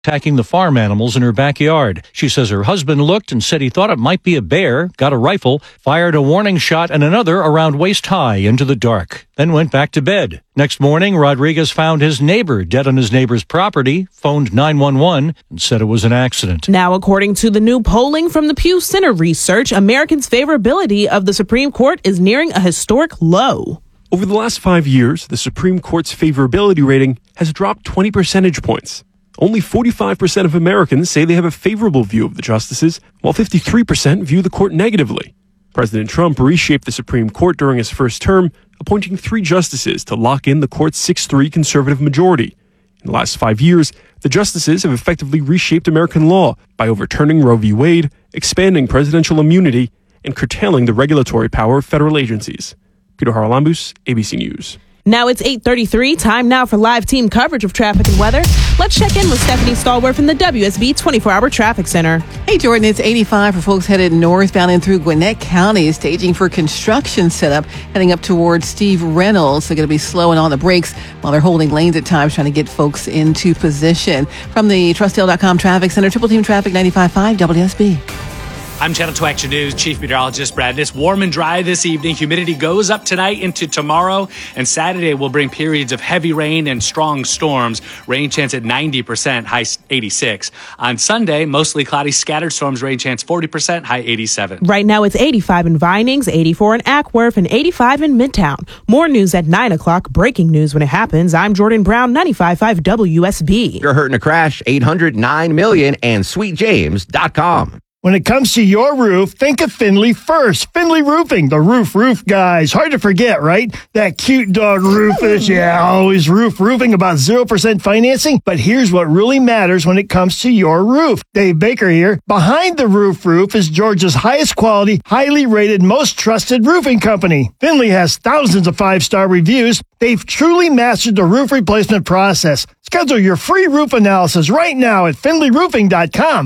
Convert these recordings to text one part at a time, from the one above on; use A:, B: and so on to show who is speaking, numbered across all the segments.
A: attacking the farm animals in her backyard. She says her husband looked and said he thought it might be a bear, got a rifle, fired a warning shot and another around waist high into the dark, then went back to bed. Next morning, Rodriguez found his neighbor dead on his neighbor's property, phoned 911, and said it was an accident.
B: Now, according to the new polling from the Pew Center research, Americans' favorability of the Supreme Court is nearing a historic low.
C: Over the last 5 years, the Supreme Court's favorability rating has dropped 20 percentage points. Only 45% of Americans say they have a favorable view of the justices, while 53% view the court negatively. President Trump reshaped the Supreme Court during his first term, appointing 3 justices to lock in the court's 6-3 conservative majority. In the last 5 years, the justices have effectively reshaped American law by overturning Roe v. Wade, expanding presidential immunity, and curtailing the regulatory power of federal agencies. Peter Haralambous, ABC News.
B: Now it's 8:33. Time now for live team coverage of traffic and weather. Let's check in with Stephanie Stallworth from the WSB 24-hour Traffic Center.
D: Hey, Jordan, it's 85 for folks headed northbound in through Gwinnett County, staging for construction setup, heading up towards Steve Reynolds. They're going to be slowing on the brakes while they're holding lanes at times, trying to get folks into position. From the TrustDale.com Traffic Center, Triple Team Traffic 95.5 WSB.
E: I'm Channel 2 Action News Chief Meteorologist Brad. It's warm and dry this evening. Humidity goes up tonight into tomorrow, and Saturday will bring periods of heavy rain and strong storms. Rain chance at 90%, high 86. On Sunday, mostly cloudy, scattered storms, rain chance 40%, high 87.
B: Right now it's 85 in Vinings, 84 in Ackworth, and 85 in Midtown. More news at 9 o'clock. Breaking news when it happens. I'm Jordan Brown, 95.5 WSB.
F: You're hurting to crash, 800-9-MILLION and SweetJames.com.
G: When it comes to your roof, think of Finley first. Finley Roofing, the roof guys. Hard to forget, right? That cute dog Rufus, always roofing about 0% financing. But here's what really matters when it comes to your roof. Dave Baker here. Behind the roof is Georgia's highest quality, highly rated, most trusted roofing company. Finley has thousands of 5-star reviews. They've truly mastered the roof replacement process. Schedule your free roof analysis right now at finleyroofing.com.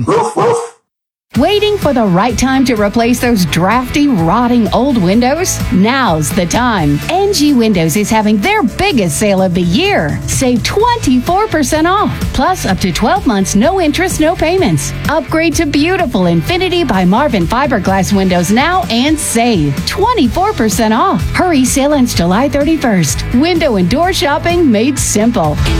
H: Waiting for the right time to replace those drafty, rotting old windows? Now's the time. NG Windows is having their biggest sale of the year. Save 24% off, plus up to 12 months, no interest, no payments. Upgrade to beautiful Infinity by Marvin fiberglass windows now and save 24% off. Hurry, sale ends July 31st. Window and door shopping made simple.